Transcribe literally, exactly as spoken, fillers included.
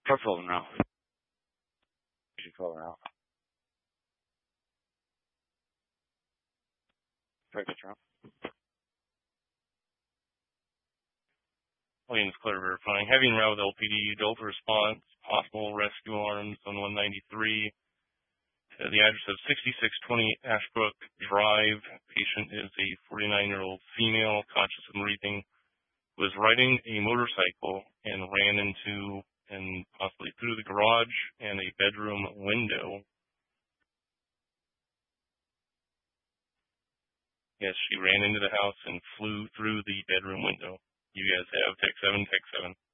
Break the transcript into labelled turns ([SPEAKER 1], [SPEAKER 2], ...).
[SPEAKER 1] Try calling now. You should call her now. Try to Trump.
[SPEAKER 2] Williams Clear verifying. Heavy and route with L P D, Delta response, possible rescue alarms on one ninety-three. Uh, the address of sixty-six twenty Ashbrook Drive. Patient is a forty-nine-year-old female, conscious and breathing, was riding a motorcycle and ran into and possibly through the garage and a bedroom window. Yes, she ran into the house and flew through the bedroom window. You guys have tech seven, tech seven.